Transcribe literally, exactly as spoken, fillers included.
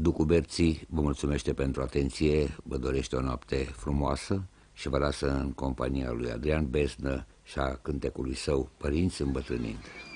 Ducu Berții vă mulțumește pentru atenție, vă dorește o noapte frumoasă și vă lasă în compania lui Adrian Besnă și a cântecului său Părinți îmbătrânind.